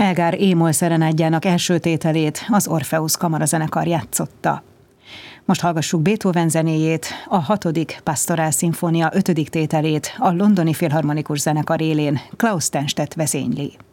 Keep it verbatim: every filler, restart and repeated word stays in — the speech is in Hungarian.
Elgar émol szerenádjának első tételét az Orpheus kamarazenekar játszotta. Most hallgassuk Beethoven zenéjét, a hatodik Pastorál szimfónia ötödik tételét a Londoni Filharmonikus Zenekar élén Klaus Tennstedt vezényli.